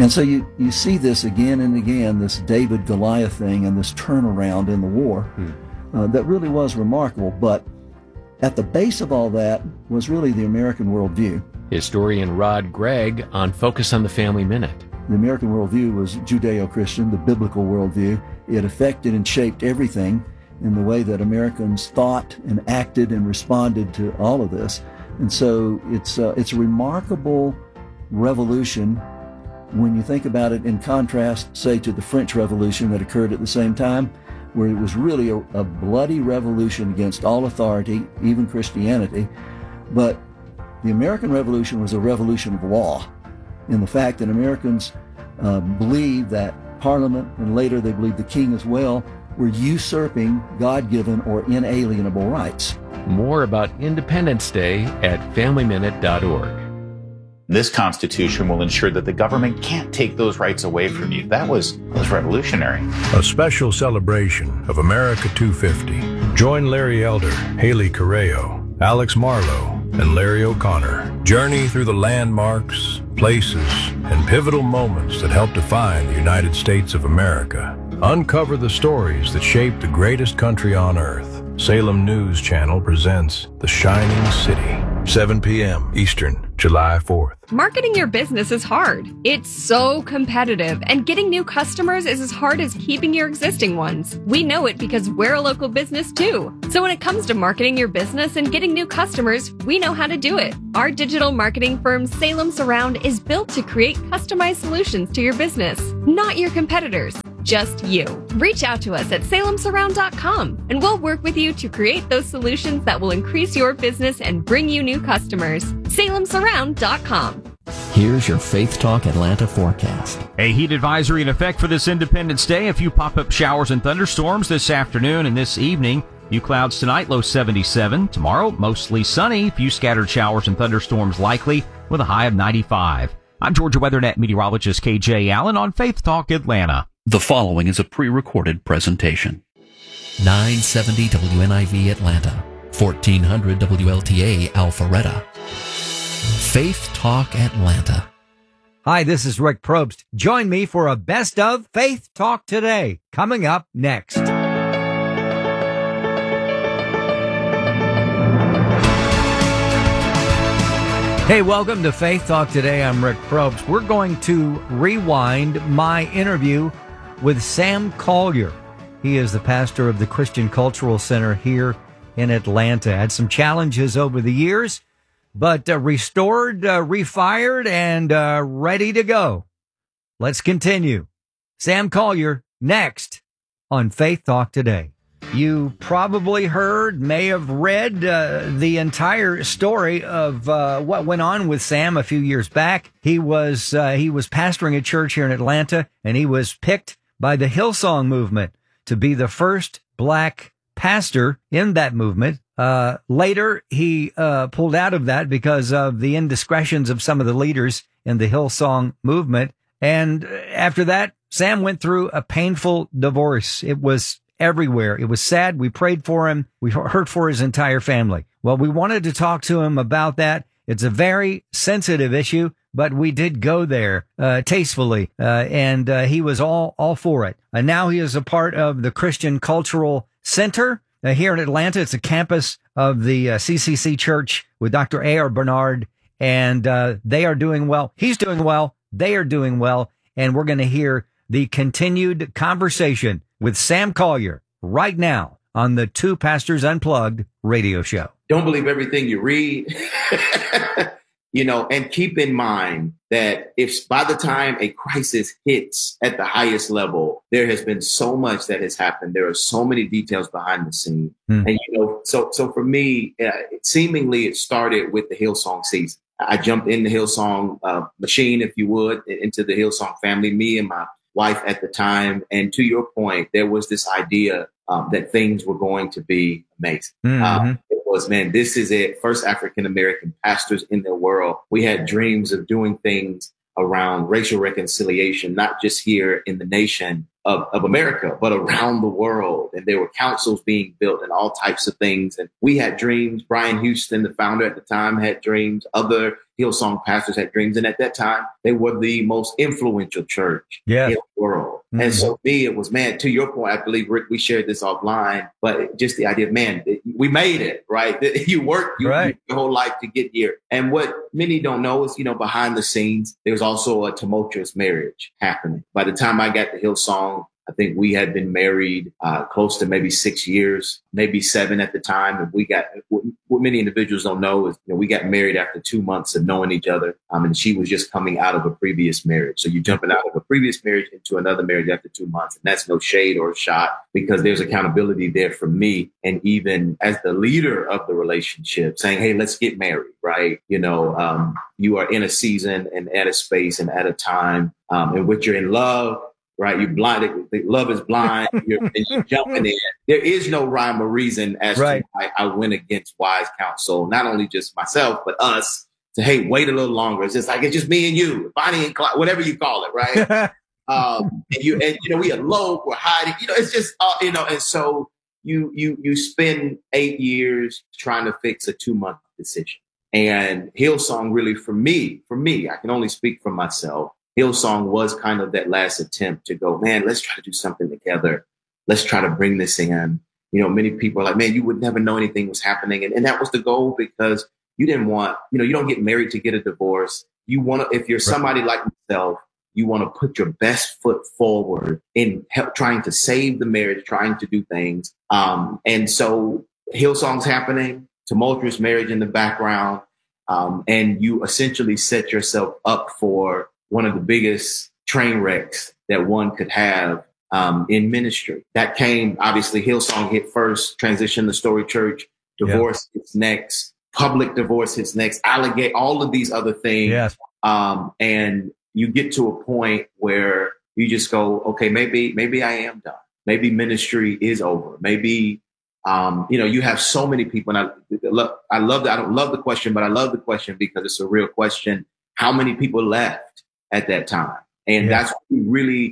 And so you see this again and again, this David-Goliath thing and this turnaround in the war that really was remarkable. But at the base of all that was really the American worldview. Historian Rod Gregg on Focus on the Family Minute. The American worldview was Judeo-Christian, the biblical worldview. It affected and shaped everything in the way that Americans thought and acted and responded to all of this. And so it's a remarkable revolution when you think about it in contrast, say, to the French Revolution that occurred at the same time, where it was really a bloody revolution against all authority, even Christianity. But the American Revolution was a revolution of law, in the fact that Americans believed that Parliament, and later they believed the king as well, were usurping God-given or inalienable rights. More about Independence Day at FamilyMinute.org. This Constitution will ensure that the government can't take those rights away from you. That was revolutionary. A special celebration of America 250. Join Larry Elder, Haley Correo, Alex Marlowe, and Larry O'Connor. Journey through the landmarks, places, and pivotal moments that help define the United States of America. Uncover the stories that shaped the greatest country on earth. Salem News Channel presents The Shining City, 7 p.m. Eastern, July 4th. Marketing your business is hard. It's so competitive, and getting new customers is as hard as keeping your existing ones. We know it because we're a local business too. So when it comes to marketing your business and getting new customers, we know how to do it. Our digital marketing firm, Salem Surround, is built to create customized solutions to your business, not your competitors. Just you. Reach out to us at salemsurround.com and we'll work with you to create those solutions that will increase your business and bring you new customers. salemsurround.com. Here's your Faith Talk Atlanta forecast. A heat advisory in effect for this Independence Day. A few pop-up showers and thunderstorms this afternoon and this evening. Few clouds tonight, low 77. Tomorrow, mostly sunny. Few scattered showers and thunderstorms likely with a high of 95. I'm Georgia WeatherNet meteorologist KJ Allen on Faith Talk Atlanta. The following is a pre-recorded presentation. 970 WNIV Atlanta, 1400 WLTA Alpharetta. Faith Talk Atlanta. Hi, this is Rick Probst. Join me for a Best of Faith Talk Today, coming up next. Hey, welcome to Faith Talk Today. I'm Rick Probst. We're going to rewind my interview with Sam Collier. He is the pastor of the Christian Cultural Center here in Atlanta. Had some challenges over the years, but restored, refired, and ready to go. Let's continue. Sam Collier next on Faith Talk Today. You probably heard, may have read the entire story of what went on with Sam a few years back. He was pastoring a church here in Atlanta, and he was picked by the Hillsong movement to be the first black pastor in that movement. Later, he pulled out of that because of the indiscretions of some of the leaders in the Hillsong movement. And after that, Sam went through a painful divorce. It was everywhere. It was sad. We prayed for him. We heard for his entire family. Well, we wanted to talk to him about that. It's a very sensitive issue, but we did go there tastefully, and he was all for it. And now he is a part of the Christian Cultural Center here in Atlanta. It's a campus of the CCC Church with Dr. A.R. Bernard, and they are doing well. He's doing well. They are doing well, and we're going to hear the continued conversation with Sam Collier right now on the Two Pastors Unplugged radio show. Don't believe everything you read, and keep in mind that if by the time a crisis hits at the highest level, there has been so much that has happened. There are so many details behind the scene. And, so for me, seemingly it started with the Hillsong season. I jumped in the Hillsong machine, if you would, into the Hillsong family, me and my wife at the time. And to your point, there was this idea that things were going to be amazing. It was, man, this is it. First African-American pastors in the world. We had dreams of doing things around racial reconciliation, not just here in the nation of America, but around the world. And there were councils being built and all types of things. And we had dreams. Brian Houston, the founder at the time, had dreams. Other Hillsong pastors had dreams. And at that time, they were the most influential church in the world. Mm-hmm. And so me, it was, man, to your point, I believe, Rick, we shared this offline, but just the idea of, man, we made it, right? You worked your whole life to get here. And what many don't know is, behind the scenes, there was also a tumultuous marriage happening. By the time I got to Hillsong, I think we had been married close to maybe 6 years, maybe 7 at the time. And we got, what many individuals don't know is, we got married after 2 months of knowing each other. And she was just coming out of a previous marriage. So you're jumping out of a previous marriage into another marriage after 2 months. And that's no shade or shot, because there's accountability there for me. And even as the leader of the relationship, saying, hey, let's get married, right? You are in a season and at a space and at a time in which you're in love. Right, you're blinded. Love is blind. You're jumping in. There is no rhyme or reason as to why I went against wise counsel. Not only just myself, but us. To hey, wait a little longer. It's just me and you, Bonnie and Clyde, whatever you call it, right? We elope, we're hiding. It's just And so you spend 8 years trying to fix a 2-month decision. And Hillsong really, for me, I can only speak for myself. Hillsong was kind of that last attempt to go, man, let's try to do something together. Let's try to bring this in. Many people are like, man, you would never know anything was happening. And that was the goal, because you didn't want, you don't get married to get a divorce. You want to, if you're somebody like myself, you want to put your best foot forward in trying to save the marriage, trying to do things. And so Hillsong's happening, tumultuous marriage in the background. And you essentially set yourself up for one of the biggest train wrecks that one could have in ministry. That came, obviously, Hillsong hit first, transition to Story Church, divorce hits next, public divorce hits next, allegate, all of these other things. Yes. And you get to a point where you just go, okay, maybe I am done. Maybe ministry is over. Maybe, you have so many people. And I love that. I don't love the question, but I love the question because it's a real question. How many people left at that time? And that's when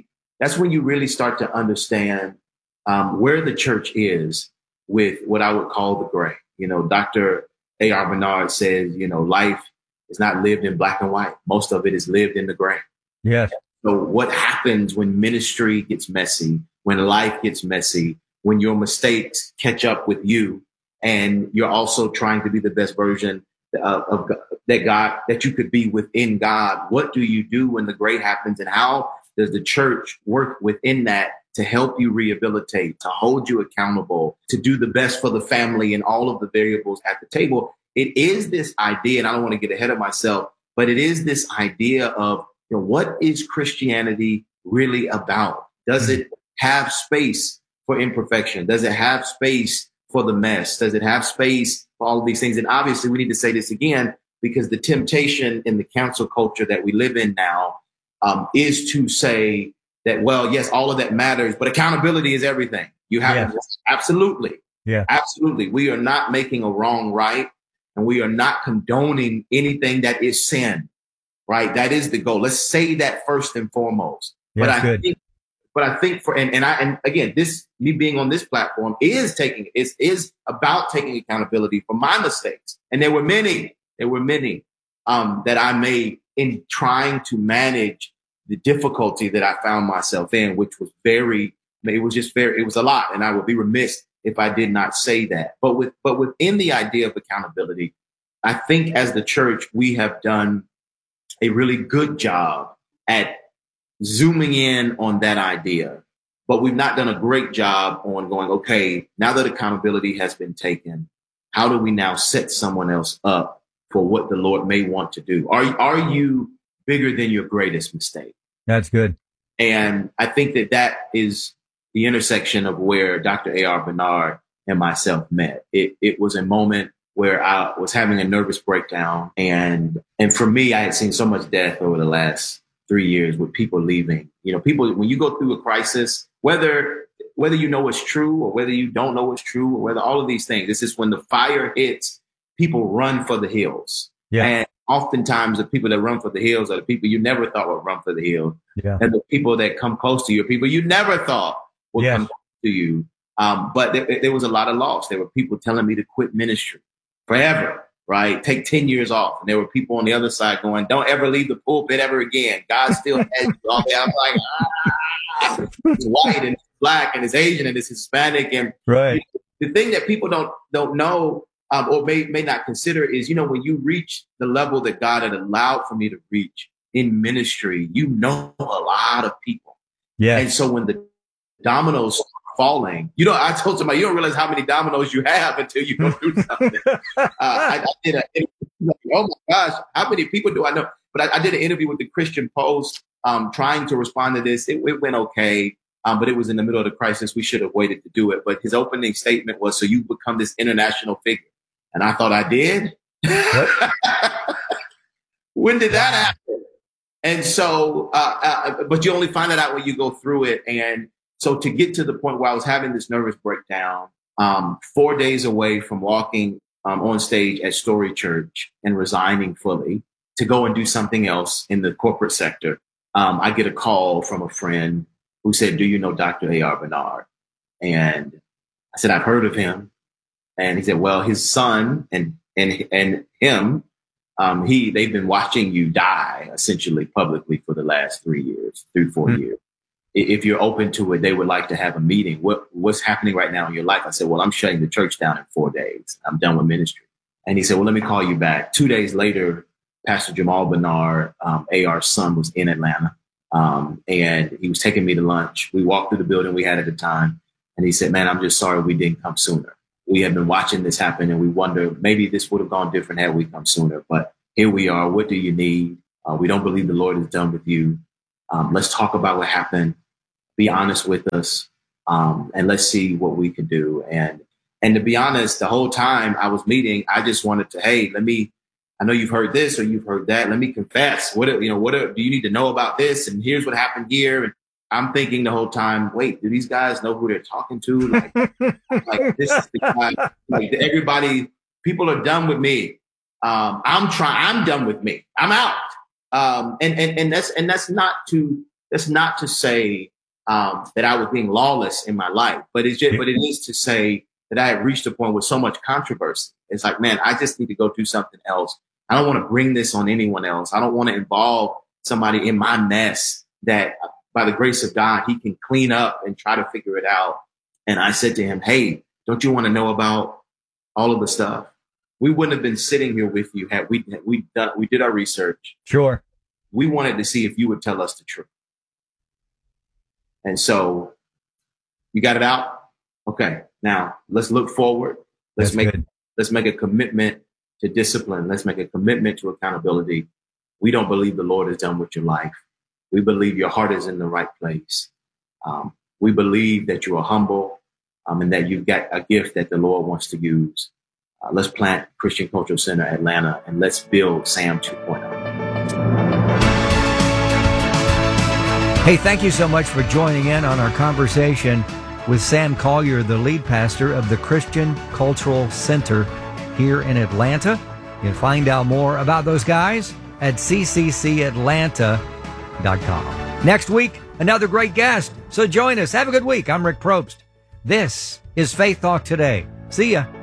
you really start to understand where the church is with what I would call the gray. Dr. A.R. Bernard says, life is not lived in black and white. Most of it is lived in the gray. Yes. So what happens when ministry gets messy, when life gets messy, when your mistakes catch up with you, and you're also trying to be the best version of God, that you could be within God? What do you do when the gray happens, and how does the church work within that to help you rehabilitate, to hold you accountable, to do the best for the family and all of the variables at the table? It is this idea, and I don't want to get ahead of myself, but it is this idea of, what is Christianity really about? Does it have space for imperfection? Does it have space for the mess? Does it have space for all of these things? And obviously we need to say this again, because the temptation in the cancel culture that we live in now is to say that, well, yes, all of that matters, but accountability is everything. You have absolutely. Yeah, absolutely. We are not making a wrong right, and we are not condoning anything that is sin, right? That is the goal. Let's say that first and foremost. Yeah, But I think and again, this, me being on this platform is about taking accountability for my mistakes. And there were many that I made in trying to manage the difficulty that I found myself in, which was it was a lot. And I would be remiss if I did not say that. But within the idea of accountability, I think as the church, we have done a really good job at zooming in on that idea, but we've not done a great job on going, okay, now that accountability has been taken, how do we now set someone else up for what the Lord may want to do? Are you bigger than your greatest mistake? That's good. And I think that is the intersection of where Dr. A.R. Bernard and myself met. It was a moment where I was having a nervous breakdown. And for me, I had seen so much death over the last 3 years with people leaving. People, when you go through a crisis, whether you know it's true or whether you don't know it's true, or whether all of these things, this is when the fire hits, people run for the hills. Yeah. And oftentimes the people that run for the hills are the people you never thought would run for the hills. Yeah. And the people that come close to you are people you never thought would come close to you. But there was a lot of loss. There were people telling me to quit ministry forever. right? Take 10 years off. And there were people on the other side going, don't ever leave the pulpit ever again. God still has you all day. I'm like, it's white and it's black and it's Asian and it's Hispanic. And right. The thing that people don't know or may not consider is, when you reach the level that God had allowed for me to reach in ministry, a lot of people. Yeah. And so when the dominoes are falling, I told somebody, you don't realize how many dominoes you have until you go through something. I did oh my gosh, how many people do I know? But I did an interview with the Christian Post trying to respond to this. It went okay. But it was in the middle of the crisis. We should have waited to do it. But his opening statement was, so you become this international figure. And I thought I did. When did that happen? And so, but you only find that out when you go through it. And so to get to the point where I was having this nervous breakdown, 4 days away from walking on stage at Story Church and resigning fully to go and do something else in the corporate sector, I get a call from a friend who said, do you know Dr. A.R. Bernard? And I said, I've heard of him. And he said, well, his son and him, they've been watching you die essentially publicly for the last 3 years, 4 years. If you're open to it, they would like to have a meeting. What's happening right now in your life? I said, well, I'm shutting the church down in 4 days. I'm done with ministry. And he said, well, let me call you back. 2 days later, Pastor Jamal Bernard, AR's son, was in Atlanta. And he was taking me to lunch. We walked through the building we had at the time. And he said, man, I'm just sorry we didn't come sooner. We have been watching this happen and we wonder maybe this would have gone different had we come sooner. But here we are. What do you need? We don't believe the Lord is done with you. Let's talk about what happened. Be honest with us. And let's see what we can do. And to be honest, the whole time I was meeting, I just wanted to, hey, I know you've heard this or you've heard that. Let me confess. What do you need to know about this? And here's what happened here. And I'm thinking the whole time, wait, do these guys know who they're talking to? Like this is the guy. Like everybody, people are done with me. I'm done with me. I'm out. And that's not to say that I was being lawless in my life, but it is to say that I had reached a point with so much controversy. It's like, man, I just need to go do something else. I don't want to bring this on anyone else. I don't want to involve somebody in my mess that by the grace of God, he can clean up and try to figure it out. And I said to him, hey, don't you want to know about all of the stuff? We wouldn't have been sitting here with you had we did our research. Sure. We wanted to see if you would tell us the truth. And so you got it out. Okay. Now let's look forward. Let's make a commitment to discipline. Let's make a commitment to accountability. We don't believe the Lord is done with your life. We believe your heart is in the right place. We believe that you are humble and that you've got a gift that the Lord wants to use. Let's plant Christian Cultural Center Atlanta and let's build SAM 2.0. Hey, thank you so much for joining in on our conversation with Sam Collier, the lead pastor of the Christian Cultural Center here in Atlanta. You can find out more about those guys at cccatlanta.com. Next week, another great guest. So join us. Have a good week. I'm Rick Probst. This is Faith Talk Today. See ya.